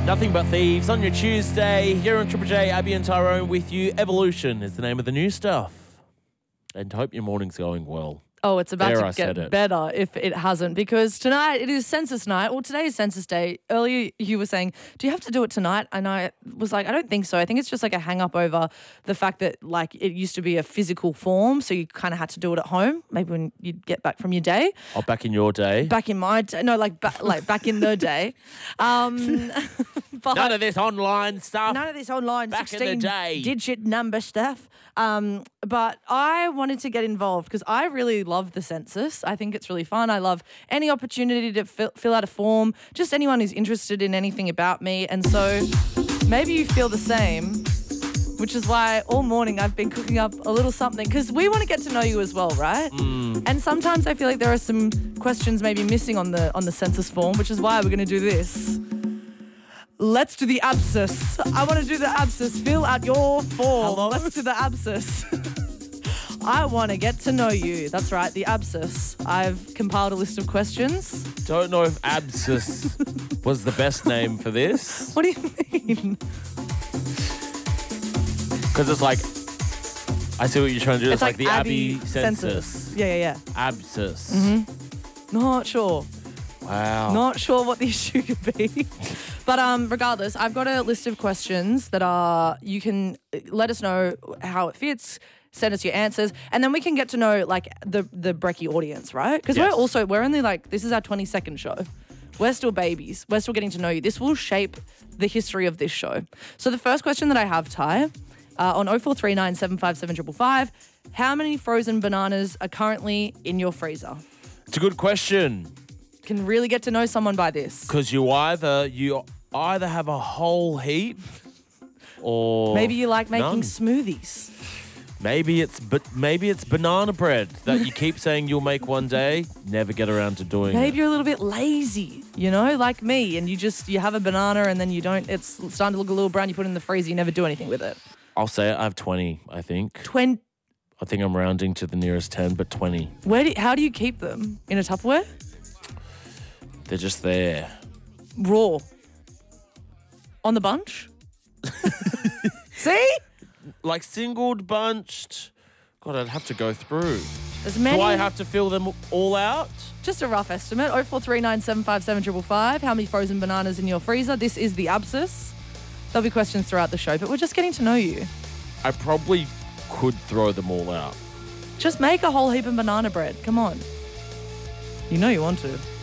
Nothing But Thieves on your Tuesday. Here on Triple J, Abby and Tyrone with you. Evolution is the name of the new stuff. And hope your morning's going well. Oh, it's about There, I to said get it. better if it hasn't, because tonight it is census night. Well, today is census day. Earlier you were saying, do you have to do it tonight? And I was like, I don't think so. I think it's just like a hang up over the fact that like it used to be a physical form, so you kind of had to do it at home, maybe when you'd get back from your day. Oh, back in your day. Back in my day. No, like back in the day. But None of this online stuff. none of this online Back in the day. 16-digit number stuff. But I wanted to get involved because I really love the census. I think it's really fun. I love any opportunity to fill out a form, just anyone who's interested in anything about me. And so maybe you feel the same, which is why all morning I've been cooking up a little something because we want to get to know you as well, right? And sometimes I feel like there are some questions maybe missing on the census form, which is why we're going to do this. Let's do the abscess. I want to do the abscess. Fill out your form. Hello? Let's do the abscess. I want to get to know you. That's right, the abscess. I've compiled a list of questions. Don't know if abscess was the best name for this. What do you mean? Because it's like, I see what you're trying to do. It's like the Abby census. Yeah. Abscess. Not sure. Wow. Not sure what the issue could be. But regardless, I've got a list of questions that are, you can let us know how it fits, send us your answers, and then we can get to know like the Brekkie audience, right? Because Yes. we're only like, this is our 22nd show. We're still babies. We're still getting to know you. This will shape the history of this show. So the first question that I have, Ty, on 0439 757 555, how many frozen bananas are currently in your freezer? It's a good question. Can really get to know someone by this. Because you either have a whole heap, or Maybe you like making none. smoothies. Maybe it's banana bread that you keep saying you'll make one day, never get around to doing Maybe it. you're a little bit lazy, you know, like me, and you have a banana and then you don't, it's starting to look a little brown, you put it in the freezer, you never do anything with it. I'll say it, I have 20, I think. 20, I think I'm rounding to the nearest 10, but 20. how do you keep them? In a Tupperware? They're just there. Raw? On the bunch? See? Like singled, bunched. God, I'd have to go through. There's many. Do I have to fill them all out? Just a rough estimate. 0439 757 555. How many frozen bananas in your freezer? This is the abscess. There'll be questions throughout the show, but we're just getting to know you. I probably could throw them all out. Just make a whole heap of banana bread. Come on. You know you want to.